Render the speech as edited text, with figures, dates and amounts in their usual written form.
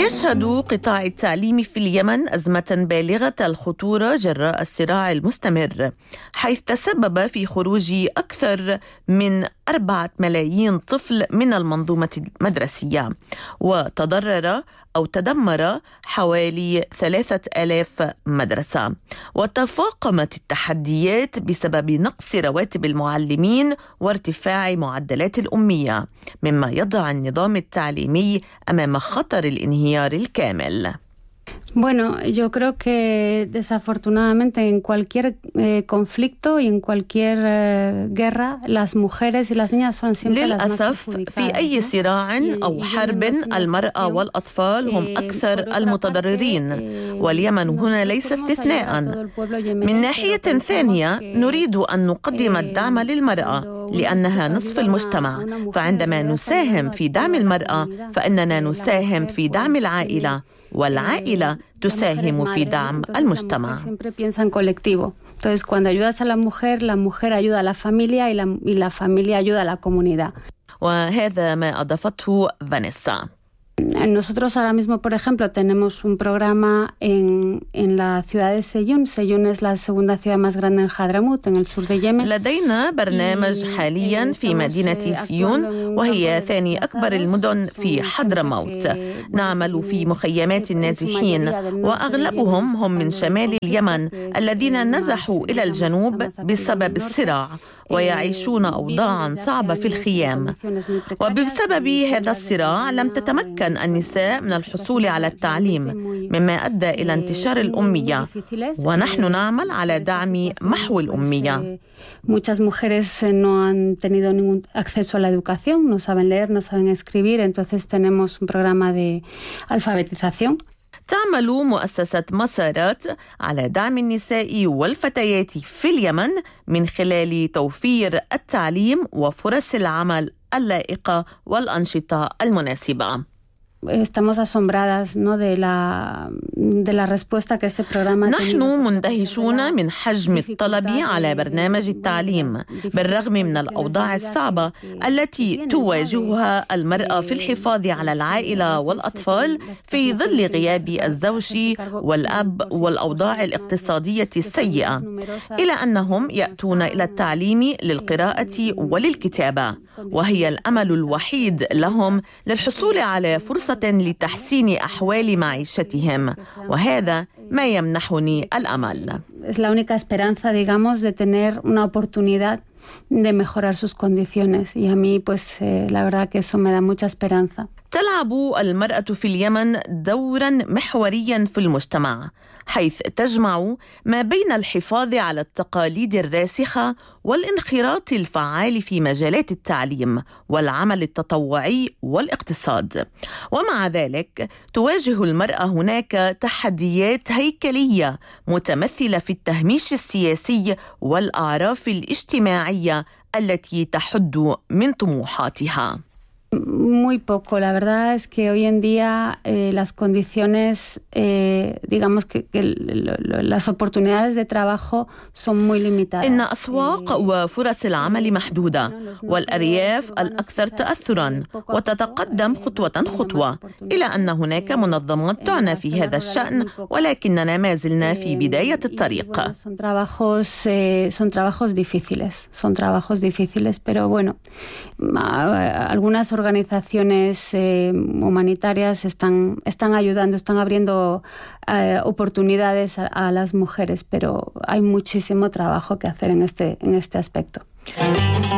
يشهد قطاع التعليم في اليمن أزمة بالغة الخطورة جراء الصراع المستمر، حيث تسبب في خروج أكثر من 4 ملايين طفل من المنظومة المدرسية، وتضرر أو تدمر حوالي 3000 مدرسة. وتفاقمت التحديات بسبب نقص رواتب المعلمين وارتفاع معدلات الأمية، مما يضع النظام التعليمي أمام خطر الانهيار الكامل. Bueno, yo creo que desafortunadamente en cualquier conflicto y en cualquier guerra, las mujeres y las niñas son siempre las más للأسف في أي صراع أو حرب المرأة والأطفال هم أكثر المتضررين، واليمن هنا ليس استثناء. من ناحية ثانية نريد أن نقدم الدعم للمرأة لأنها نصف المجتمع، فعندما نساهم في دعم المرأة فإننا نساهم في دعم العائلة، والعائلة تساهم في دعم المجتمع. Entonces, cuando ayudas a la mujer ayuda a la familia y la familia ayuda a la comunidad. وهذا ما أضافته فانيسا. Nosotros ahora mismo, por ejemplo, tenemos un programa en la ciudad de Seyun. Seyun es la segunda ciudad más grande en Hadramut, en el sur de Yemen. لدينا برنامج حاليا في مدينة سيون، وهي ثاني أكبر المدن في حضرموت. نعمل في مخيمات النازحين، وأغلبهم هم من شمال اليمن الذين نزحوا إلى الجنوب بسبب الصراع، ويعيشون أوضاعا صعبة في الخيام. وبسبب هذا الصراع لم تتمكن النساء من الحصول على التعليم، مما أدى إلى انتشار الأمية، ونحن نعمل على دعم محو الأمية. Muchas mujeres no han tenido ningún acceso a la educación, no saben leer, no saben escribir, entonces tenemos un programa de alfabetización. تعمل مؤسسة مسارات على دعم النساء والفتيات في اليمن من خلال توفير التعليم وفرص العمل اللائقة والأنشطة المناسبة. Estamos asombradas, ¿no? de la respuesta que este programa ha tenido. نحن مندهشون من حجم الطلب على برنامج التعليم بالرغم من الأوضاع الصعبة التي تواجهها المرأة في الحفاظ على العائلة والأطفال في ظل غياب الزوج والأب والأوضاع الاقتصادية السيئة، إلى أنهم يأتون إلى التعليم للقراءة وللكتابة، وهي الأمل الوحيد لهم للحصول على فرصة لتحسين أحوال معيشتهم، وهذا ما يمنحني الأمل. Es la única esperanza, digamos, de tener una oportunidad de mejorar sus condiciones, y a mí pues la verdad que eso me da mucha esperanza. تلعب المرأة في اليمن دورا محوريا في المجتمع، حيث تجمع ما بين الحفاظ على التقاليد الراسخة والانخراط الفعال في مجالات التعليم والعمل التطوعي والاقتصاد. ومع ذلك تواجه المرأة هناك تحديات هيكلية متمثلة في التهميش السياسي والأعراف الاجتماعية التي تحد من طموحاتها. Muy poco. La verdad es que hoy en día las condiciones, digamos que las oportunidades de trabajo son muy limitadas. إن أسواق وفرص العمل محدودة، والأرياف الأكثر تأثراً، وتتقدم خطوة إلى أن هناك منظمات تعنى في هذا الشأن، ولكننا ما زلنا في بداية الطريق. Son trabajos difíciles, pero bueno, algunas organizaciones humanitarias están ayudando, están abriendo oportunidades a las mujeres, pero hay muchísimo trabajo que hacer en este aspecto.